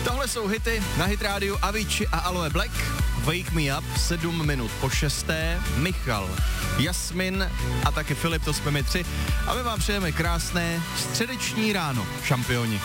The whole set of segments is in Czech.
Tohle jsou hity na Hit Radio Avicii a Aloe Black. Wake Me Up, 7 minut po 6. Michal, Jasmin a taky Filip, to jsme my tři. A my vám přejeme krásné středeční ráno, šampioni.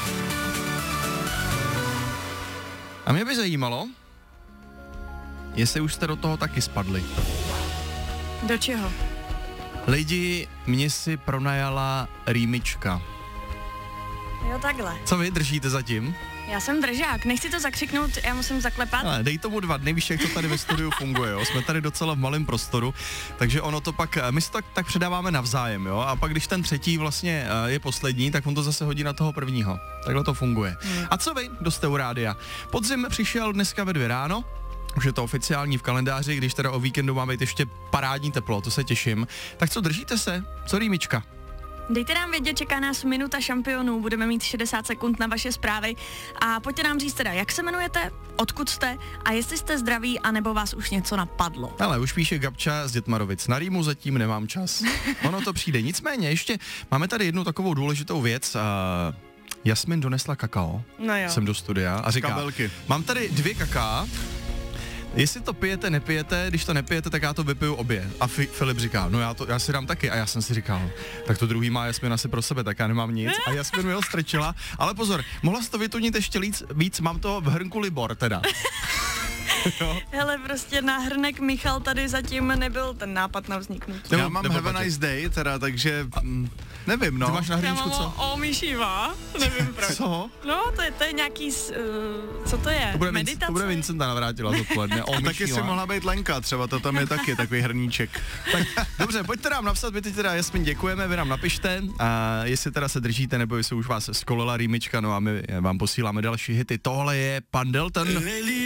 A mě by zajímalo, jestli už jste do toho taky spadli. Do čeho? Lidi, mě si pronajala rýmička. Jo, takhle. Co vy držíte zatím? Já jsem držák, nechci to zakřiknout, já musím zaklepat. Ale dej tomu 2 dny, víš, jak to tady ve studiu funguje, jo? Jsme tady docela v malém prostoru, takže ono to pak, my si to tak předáváme navzájem, jo? A pak když ten třetí vlastně je poslední, tak on to zase hodí na toho prvního. Takhle to funguje. A co vy, kdo jste u rádia? Podzim přišel dneska ve 2 ráno, už je to oficiální v kalendáři, když teda o víkendu máme ještě parádní teplo, to se těším. Tak co, držíte se? Co rýmička? Dejte nám vědět, čeká nás minuta šampionů, budeme mít 60 sekund na vaše zprávy a pojďte nám říct teda, jak se jmenujete, odkud jste a jestli jste zdraví, anebo vás už něco napadlo. Ale už píše Gabča z Dětmarovic, na rýmu zatím nemám čas. Ono to přijde, nicméně ještě máme tady jednu takovou důležitou věc. Jasmin donesla kakao, jsem do studia a říká, kabelky. Mám tady 2 kaká, jestli to pijete, nepijete, když to nepijete, tak já to vypiju obě. A Filip říká, no já si dám taky. A já jsem si říkal, tak to druhý má Jasmin asi pro sebe, tak já nemám nic. A Jasmin mi ho strčila, ale pozor, mohla jsi to vytunit ještě víc, mám to v hrnku Libor teda. Hele, prostě na hrnek Michal tady zatím nebyl ten nápad na vzniknutí. Já mám Have a Nice Day teda, takže nevím, no. Ty máš na hrníčku co? O myšíva, nevím proč. Co? No, to je nějaký, co to je? Meditace? To bude Vincenta Navrátila odpoledne. A taky si mohla být Lenka, třeba to tam je taky takový hrníček. Tak, dobře, pojďte nám napsat, my teď teda Jasmin děkujeme, vy nám napište, a jestli teda se držíte, nebo jestli už vás skolila rýmička, no a my vám posíláme další hity. Tohle je pan Delton.